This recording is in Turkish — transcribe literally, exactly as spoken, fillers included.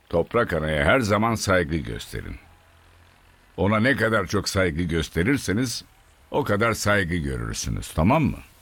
Toprak Ana'ya her zaman saygı gösterin. Ona ne kadar çok saygı gösterirseniz o kadar saygı görürsünüz, tamam mı?